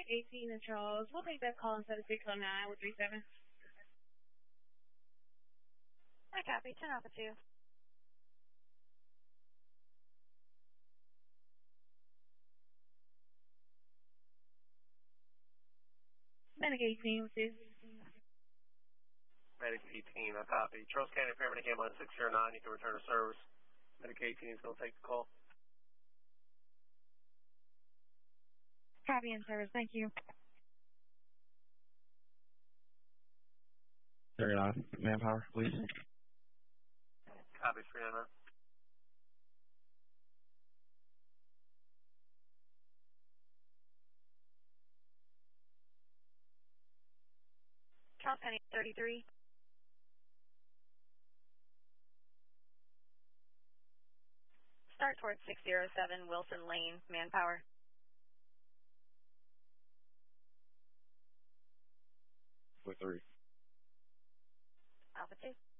Medic 18 and Charles. We'll take that call instead of 609 with 37. I copy. 10 Alpha 2. Medic 18 with this. Medic 18, I copy. Charles County Paramedic Ambulance 609, you can return to service. Medic 18 is going to take the call. Copy in service. Thank you. 39, manpower, please. Copy, 399. Charles County 33. Start towards 607 Wilson Lane, manpower. With 3. Alpha 2.